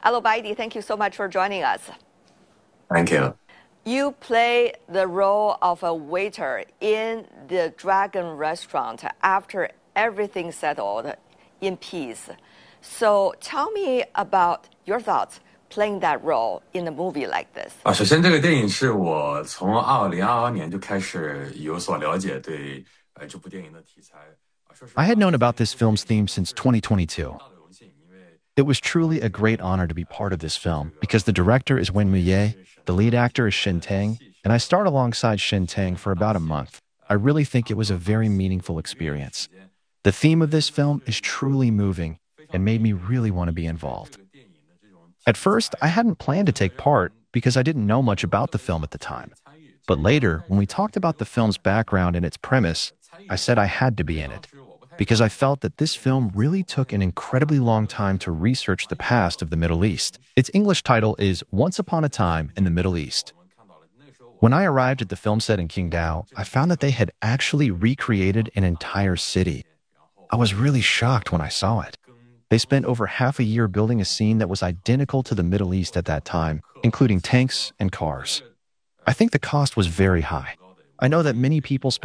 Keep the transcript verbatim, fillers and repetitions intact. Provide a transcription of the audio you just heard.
Al-Obaidi, thank you so much for joining us. Thank you. You play the role of a waiter in the Dragon Restaurant after everything settled in peace. So tell me about your thoughts playing that role in a movie like this. 啊，首先这个电影是我从二零二二年就开始有所了解，对呃这部电影的题材。说实话 I had known about this film's theme since twenty twenty-two. It was truly a great honor to be part of this film because the director is Wen Muye, the lead actor is Shin Tang, and I starred alongside Shin Tang for about a month. I really think it was a very meaningful experience. The theme of this film is truly moving and made me really want to be involved. At first, I hadn't planned to take part because I didn't know much about the film at the time. But later, when we talked about the film's background and its premise, I said I had to be in it because I felt that this film really took an incredibly long time to research the past of the Middle East. Its English title is Once Upon a Time in the Middle East. When I arrived at the film set in Qingdao, I found that they had actually recreated an entire city. I was really shocked when I saw it. They spent over half a year building a scene that was identical to the Middle East at that time, including tanks and cars. I think the cost was very high. I know that many people spent